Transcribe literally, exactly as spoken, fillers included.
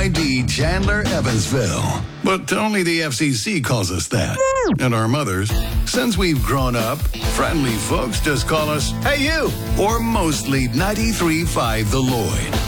I D Chandler, Evansville. But only the F C C calls us that. And our mothers, since we've grown up, friendly folks just call us, "Hey you!" Or mostly ninety-three point five The Lloyd.